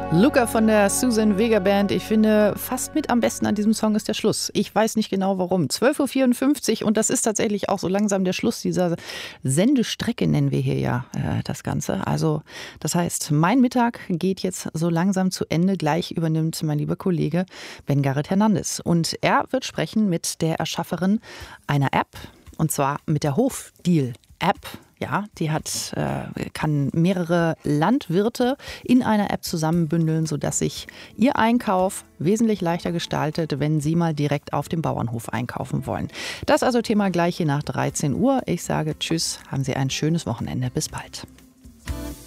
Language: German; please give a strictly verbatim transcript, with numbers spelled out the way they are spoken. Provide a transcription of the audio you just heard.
Luca von der Susan Vega Band. Ich finde, fast mit am besten an diesem Song ist der Schluss. Ich weiß nicht genau warum. zwölf Uhr vierundfünfzig und das ist tatsächlich auch so langsam der Schluss dieser Sendestrecke, nennen wir hier ja äh, das Ganze. Also das heißt, mein Mittag geht jetzt so langsam zu Ende. Gleich übernimmt mein lieber Kollege Ben-Garrit Hernandez. Und er wird sprechen mit der Erschafferin einer App, und zwar mit der Hofdeal-App. Ja, die hat, äh, kann mehrere Landwirte in einer App zusammenbündeln, sodass sich ihr Einkauf wesentlich leichter gestaltet, wenn sie mal direkt auf dem Bauernhof einkaufen wollen. Das also Thema gleich hier nach dreizehn Uhr. Ich sage Tschüss, haben Sie ein schönes Wochenende. Bis bald.